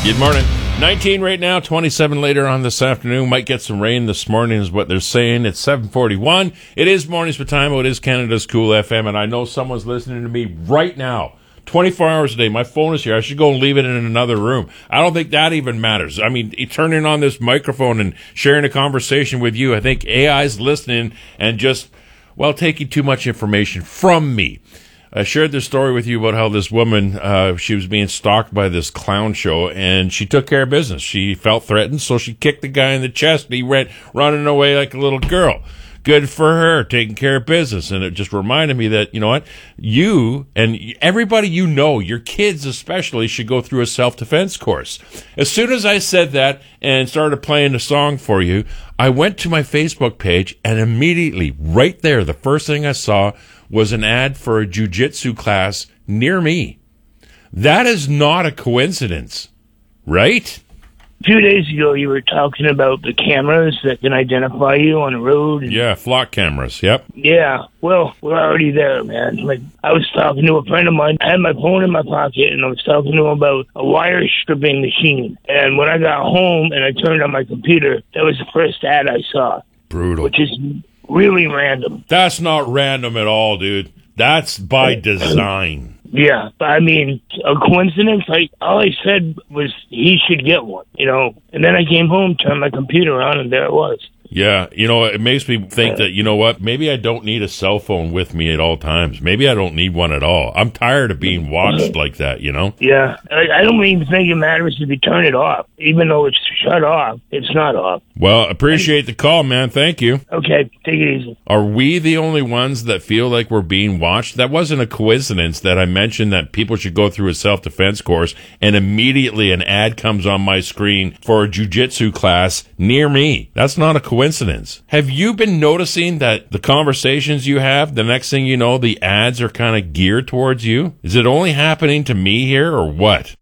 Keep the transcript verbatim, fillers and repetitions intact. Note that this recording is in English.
Good morning. nineteen right now, twenty-seven later on this afternoon. Might get some rain this morning is what they're saying. It's seven forty-one. It is Mornings with Time. It is Canada's Cool F M, and I know someone's listening to me right now. twenty-four hours a day. My phone is here. I should go and leave it in another room. I don't think that even matters. I mean, turning on this microphone and sharing a conversation with you, I think A I's listening and just, well, taking too much information from me. I shared this story with you about how this woman, uh, she was being stalked by this clown show, and she took care of business. She felt threatened, so she kicked the guy in the chest, and he went running away like a little girl. Good for her, taking care of business. And it just reminded me that, you know what, you and everybody you know, your kids especially, should go through a self-defense course. As soon as I said that and started playing the song for you, I went to my Facebook page, and immediately, right there, the first thing I saw was an ad for a jiu-jitsu class near me. That is not a coincidence, right? A few days ago, you were talking about the cameras that can identify you on the road. And, yeah, flock cameras, yep. Yeah, well, we're already there, man. Like, I was talking to a friend of mine. I had my phone in my pocket, and I was talking to him about a wire stripping machine. And when I got home and I turned on my computer, that was the first ad I saw. Brutal. Which is really random. That's not random at all, dude. That's by design. Yeah, but I mean, a coincidence? Like, all I said was he should get one, you know? And then I came home, turned my computer on, and there it was. Yeah, you know, it makes me think that, you know what, maybe I don't need a cell phone with me at all times. Maybe I don't need one at all. I'm tired of being watched like that, you know? Yeah, I, I don't even think it matters if you turn it off. Even though it's shut off, it's not off. Well, appreciate the call, man. Thank you. Okay, take it easy. Are we the only ones that feel like we're being watched? That wasn't a coincidence that I mentioned that people should go through a self-defense course, and immediately an ad comes on my screen for a jiu-jitsu class near me. That's not a coincidence. Coincidence. Have you been noticing that the conversations you have, the next thing you know, the ads are kind of geared towards you? Is it only happening to me here or what?